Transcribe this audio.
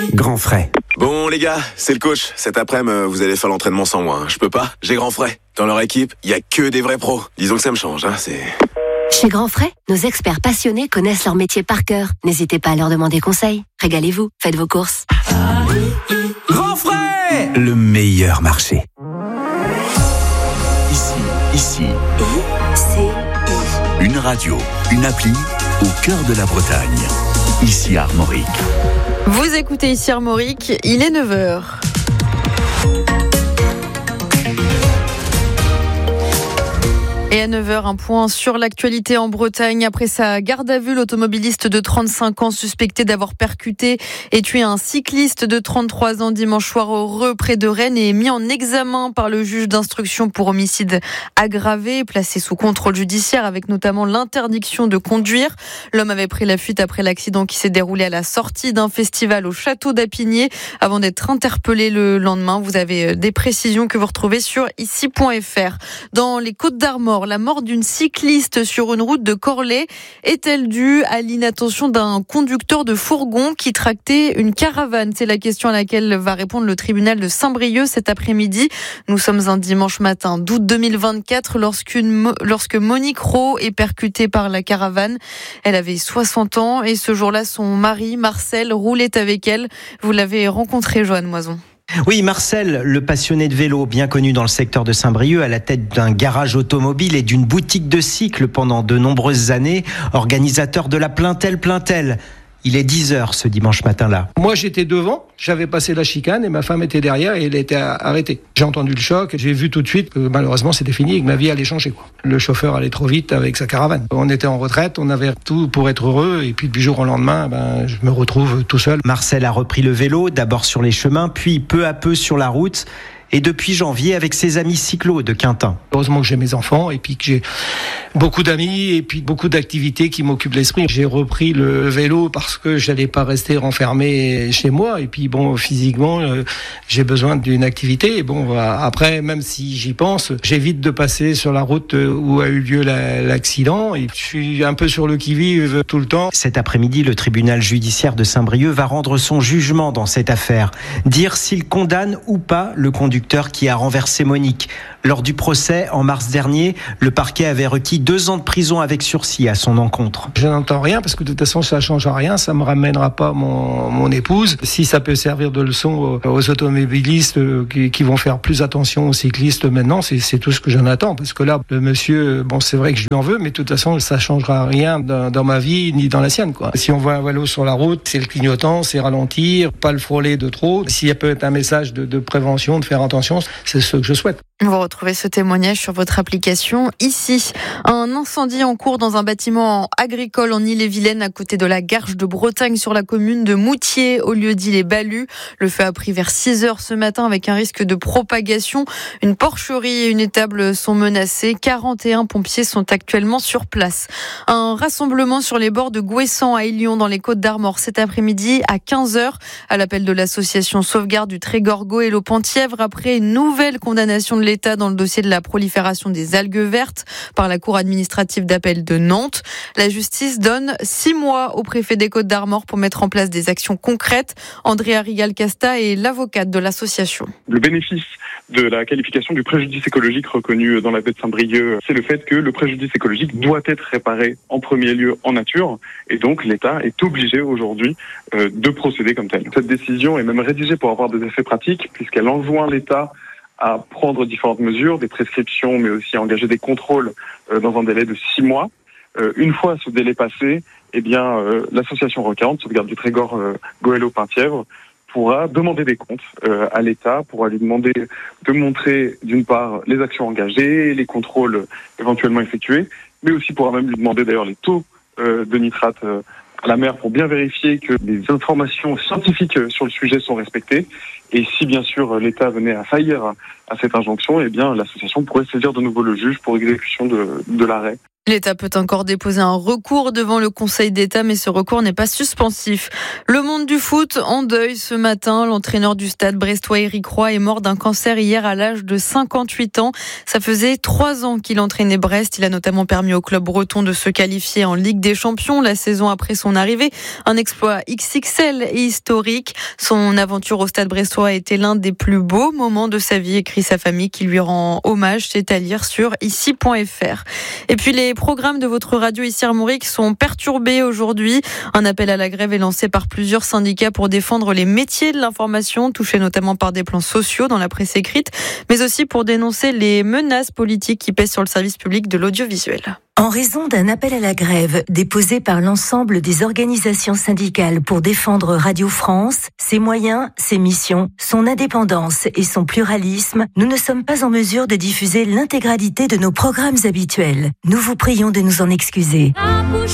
Grand frais. Bon les gars, c'est le coach. Cet après-midi, vous allez faire l'entraînement sans moi. Je peux pas, j'ai Grand frais. Dans leur équipe, il y a que des vrais pros. Disons que ça me change, c'est... Chez Grand Frais, nos experts passionnés connaissent leur métier par cœur. N'hésitez pas à leur demander conseil. Régalez-vous, faites vos courses. Grand frais, le meilleur marché. Ici. Une radio, une appli au cœur de la Bretagne. Ici Armorique. Vous écoutez ici Armorique, il est 9h. Et à 9h, un point sur l'actualité en Bretagne. Après sa garde à vue, l'automobiliste de 35 ans suspecté d'avoir percuté et tué un cycliste de 33 ans dimanche soir au Reux près de Rennes est mis en examen par le juge d'instruction pour homicide aggravé, placé sous contrôle judiciaire avec notamment l'interdiction de conduire. L'homme avait pris la fuite après l'accident qui s'est déroulé à la sortie d'un festival au château d'Apigné avant d'être interpellé le lendemain. Vous avez des précisions que vous retrouvez sur ici.fr. Dans les Côtes-d'Armor, la mort d'une cycliste sur une route de Corlay est-elle due à l'inattention d'un conducteur de fourgon qui tractait une caravane? C'est la question à laquelle va répondre le tribunal de Saint-Brieuc cet après-midi. Nous sommes un dimanche matin d'août 2024 lorsque Monique Rowe est percutée par la caravane. Elle avait 60 ans et ce jour-là, son mari, Marcel, roulait avec elle. Vous l'avez rencontré, Joanne Moison. Oui, Marcel, le passionné de vélo, bien connu dans le secteur de Saint-Brieuc, à la tête d'un garage automobile et d'une boutique de cycles pendant de nombreuses années, organisateur de la Plaintel. Il est 10h ce dimanche matin-là. Moi, j'étais devant, j'avais passé la chicane et ma femme était derrière et elle était arrêtée. J'ai entendu le choc et j'ai vu tout de suite que malheureusement c'était fini et que ma vie allait changer. Le chauffeur allait trop vite avec sa caravane. On était en retraite, on avait tout pour être heureux et puis du jour au lendemain, je me retrouve tout seul. Marcel a repris le vélo, d'abord sur les chemins, puis peu à peu sur la route. Et depuis janvier, avec ses amis cyclos de Quintin. Heureusement que j'ai mes enfants et puis que j'ai beaucoup d'amis et puis beaucoup d'activités qui m'occupent l'esprit. J'ai repris le vélo parce que j'allais pas rester renfermé chez moi. Et puis physiquement, j'ai besoin d'une activité. Et après, même si j'y pense, j'évite de passer sur la route où a eu lieu l'accident. Et je suis un peu sur le qui-vive tout le temps. Cet après-midi, le tribunal judiciaire de Saint-Brieuc va rendre son jugement dans cette affaire. Dire s'il condamne ou pas le conducteur qui a renversé Monique. Lors du procès, en mars dernier, le parquet avait requis 2 ans de prison avec sursis à son encontre. Je n'entends rien parce que de toute façon, ça ne change rien. Ça ne me ramènera pas mon épouse. Si ça peut servir de leçon aux automobilistes qui vont faire plus attention aux cyclistes maintenant, c'est tout ce que j'en attends. Parce que là, le monsieur, c'est vrai que je lui en veux, mais de toute façon, ça ne changera rien dans ma vie ni dans la sienne. Si on voit un vélo sur la route, c'est le clignotant, c'est ralentir, pas le frôler de trop. S'il y a peut-être un message de prévention, de faire attention, c'est ce que je souhaite. Vous retrouvez ce témoignage sur votre application ici. Un incendie en cours dans un bâtiment agricole en Ille-et-Vilaine à côté de la Garche de Bretagne sur la commune de Moutier au lieu-dit Les Balus. Le feu a pris vers 6h ce matin avec un risque de propagation. Une porcherie et une étable sont menacées. 41 pompiers sont actuellement sur place. Un rassemblement sur les bords de Gouessant à Illion dans les Côtes-d'Armor cet après-midi à 15h à l'appel de l'association Sauvegarde du Trégorgot et Penthièvre après une nouvelle condamnation de l'État dans le dossier de la prolifération des algues vertes par la Cour administrative d'appel de Nantes. La justice donne 6 mois au préfet des Côtes-d'Armor pour mettre en place des actions concrètes. Andrea Rigal-Casta est l'avocate de l'association. Le bénéfice de la qualification du préjudice écologique reconnu dans la baie de Saint-Brieuc, c'est le fait que le préjudice écologique doit être réparé en premier lieu en nature et donc l'État est obligé aujourd'hui de procéder comme tel. Cette décision est même rédigée pour avoir des effets pratiques puisqu'elle enjoint l'État à prendre différentes mesures, des prescriptions, mais aussi à engager des contrôles dans un délai de 6 mois. Une fois ce délai passé, l'association Roquante, Sauvegarde du Trégor Goëlo-Penthièvre, pourra demander des comptes à l'État, pourra lui demander de montrer d'une part les actions engagées, les contrôles éventuellement effectués, mais aussi pourra même lui demander d'ailleurs les taux de nitrate à la mer pour bien vérifier que les informations scientifiques sur le sujet sont respectées. Et si bien sûr l'État venait à faillir à cette injonction, l'association pourrait saisir de nouveau le juge pour exécution de l'arrêt. L'État peut encore déposer un recours devant le Conseil d'État, mais ce recours n'est pas suspensif. Le monde du foot en deuil ce matin. L'entraîneur du Stade brestois Éric Roy est mort d'un cancer hier à l'âge de 58 ans. Ça faisait 3 ans qu'il entraînait Brest. Il a notamment permis au club breton de se qualifier en Ligue des Champions la saison après son arrivée. Un exploit XXL et historique. Son aventure au Stade brestois a été l'un des plus beaux moments de sa vie, écrit sa famille qui lui rend hommage. C'est à lire sur ici.fr. Et puis les programmes de votre radio ici Armorique sont perturbés aujourd'hui. Un appel à la grève est lancé par plusieurs syndicats pour défendre les métiers de l'information, touchés notamment par des plans sociaux dans la presse écrite, mais aussi pour dénoncer les menaces politiques qui pèsent sur le service public de l'audiovisuel. En raison d'un appel à la grève déposé par l'ensemble des organisations syndicales pour défendre Radio France, ses moyens, ses missions, son indépendance et son pluralisme, nous ne sommes pas en mesure de diffuser l'intégralité de nos programmes habituels. Nous vous prions de nous en excuser.